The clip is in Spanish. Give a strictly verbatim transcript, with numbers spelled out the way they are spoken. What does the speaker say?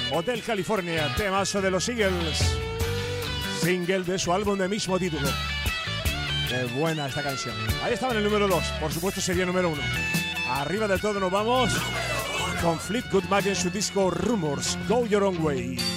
Hotel California, temazo de los Eagles, single de su álbum de mismo título. Qué buena esta canción. Ahí estaba en el número dos, por supuesto sería número uno. Arriba de todo nos vamos con Fleetwood Mac en su disco Rumors, Go Your Own Way.